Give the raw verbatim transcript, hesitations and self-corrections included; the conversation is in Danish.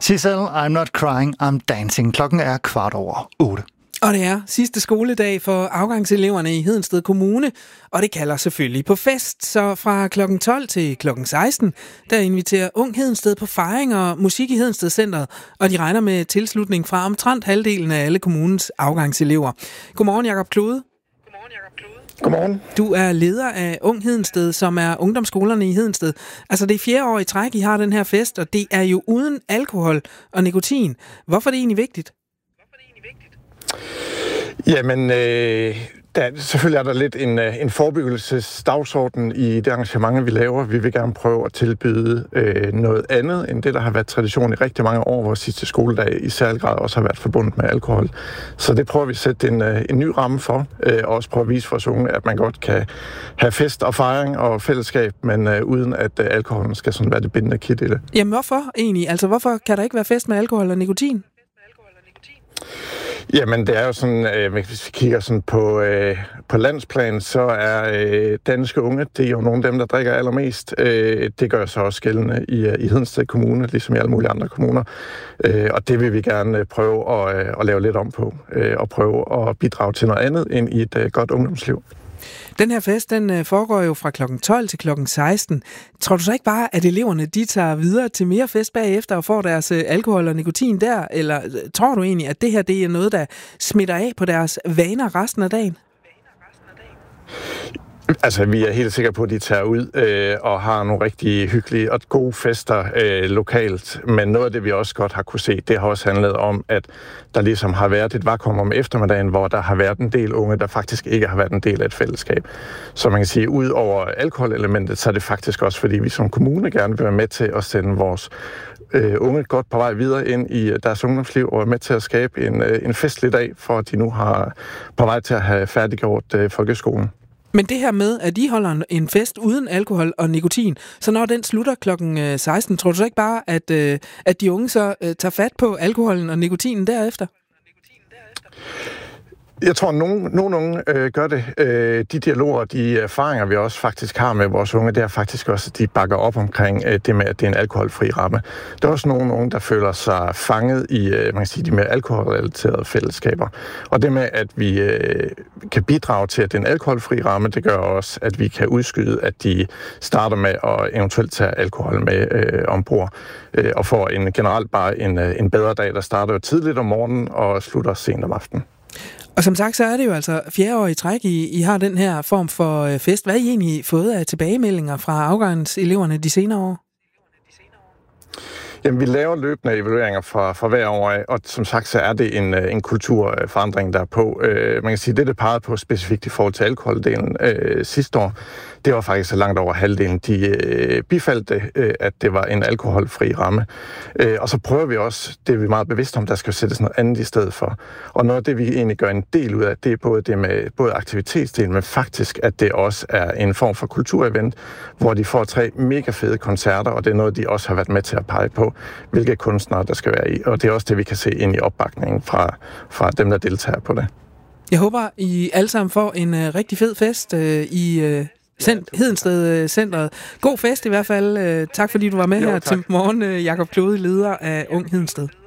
Sissel, I'm not crying, I'm dancing. Klokken er kvart over otte. Og det er sidste skoledag for afgangseleverne i Hedensted Kommune, og det kalder selvfølgelig på fest. Så fra klokken tolv til klokken seksten, der inviterer Ung Hedensted på fejring og musik i Hedensted Centret, og de regner med tilslutning fra omtrent halvdelen af alle kommunens afgangselever. Godmorgen, Jakob Klude. Godmorgen. Du er leder af Ung Hedensted, som er ungdomsskolerne i Hedensted. Altså det er fjerde år i træk, I har den her fest, og det er jo uden alkohol og nikotin. Hvorfor er det egentlig vigtigt? Jamen, øh, der, selvfølgelig er der lidt en, en forebyggelsesdagsorden i det arrangement, vi laver. Vi vil gerne prøve at tilbyde øh, noget andet end det, der har været tradition i rigtig mange år, hvor sidste skoledag i særlig grad også har været forbundet med alkohol. Så det prøver vi at sætte en, en ny ramme for, øh, og også prøve at vise for os unge, at man godt kan have fest og fejring og fællesskab, men øh, uden at øh, alkoholen skal sådan være det bindende kit i det. Jamen hvorfor egentlig? Altså hvorfor kan der ikke være fest med alkohol og nikotin? Jamen, det er jo sådan, øh, hvis vi kigger sådan på, øh, på landsplan, så er øh, danske unge, det er jo nogle af dem, der drikker allermest. Øh, det gør så også gældende i, i Hedensted Kommune, ligesom i alle mulige andre kommuner. Øh, og det vil vi gerne prøve at, at lave lidt om på, øh, og prøve at bidrage til noget andet end i et øh, godt ungdomsliv. Den her fest, den foregår jo fra klokken tolv til klokken seksten. Tror du så ikke bare, at eleverne de tager videre til mere fest bagefter og får deres alkohol og nikotin der? Eller tror du egentlig, at det her det er noget, der smitter af på deres vaner resten af dagen? Altså, vi er helt sikre på, at de tager ud øh, og har nogle rigtig hyggelige og gode fester øh, lokalt. Men noget af det, vi også godt har kunne se, det har også handlet om, at der ligesom har været et vakuum om eftermiddagen, hvor der har været en del unge, der faktisk ikke har været en del af et fællesskab. Så man kan sige, ud over alkoholelementet, så er det faktisk også, fordi vi som kommune gerne vil være med til at sende vores øh, unge godt på vej videre ind i deres ungdomsliv og er med til at skabe en, øh, en festlig dag, for at de nu har på vej til at have færdiggjort øh, folkeskolen. Men det her med, at I holder en fest uden alkohol og nikotin, så når den slutter klokken seksten, tror du så ikke bare, at, at de unge så tager fat på alkoholen og nikotinen derefter? Jeg tror, at nogen, nogen unge øh, gør det. Øh, de dialoger og de erfaringer, vi også faktisk har med vores unge, det er faktisk også, at de bakker op omkring øh, det med, at det er en alkoholfri ramme. Der er også nogen unge, der føler sig fanget i øh, man kan sige, de mere alkoholrelaterede fællesskaber. Og det med, at vi øh, kan bidrage til, at det er en alkoholfri ramme, det gør også, at vi kan udskyde, at de starter med at eventuelt tage alkohol med øh, ombord. Øh, og får en, generelt bare en, en bedre dag, der starter jo tidligt om morgenen og slutter sent om aftenen. Og som sagt, så er det jo altså fjerde år i træk, I, I har den her form for fest. Hvad har I egentlig fået af tilbagemeldinger fra afgangseleverne de senere år? Jamen, vi laver løbende evalueringer fra, fra hver år af, og som sagt, så er det en, en kulturforandring, der er på. Øh, man kan sige, det, det pegede på specifikt i forhold til alkoholdelen øh, sidste år, det var faktisk så langt over halvdelen. De øh, bifaldte, øh, at det var en alkoholfri ramme. Øh, og så prøver vi også, det er vi meget bevidste om, der skal sættes noget andet i stedet for. Og noget af det, vi egentlig gør en del ud af, det er både det med både aktivitetsdelen, men faktisk, at det også er en form for kulturevent, hvor de får tre mega fede koncerter, og det er noget, de også har været med til at pege på, hvilke kunstnere der skal være i. Og det er også det, vi kan se ind i opbakningen fra, fra dem, der deltager på det. Jeg håber, I alle sammen får en uh, rigtig fed fest uh, i uh, Cent- Hedensted Centret. God fest i hvert fald. Uh, tak fordi du var med jo, her tak. til morgen, uh, Jakob Klude, leder af Ung Hedensted.